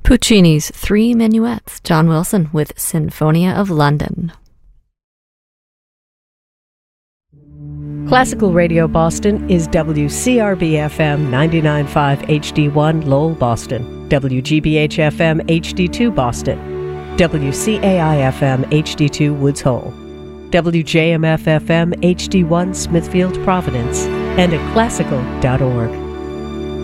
Puccini's Three Minuets, John Wilson with Sinfonia of London. Classical Radio Boston is WCRB-FM 99.5 HD1 Lowell, Boston, WGBH-FM HD2 Boston, WCAI-FM HD2 Woods Hole, WJMF-FM HD1 Smithfield, Providence, and at classical.org.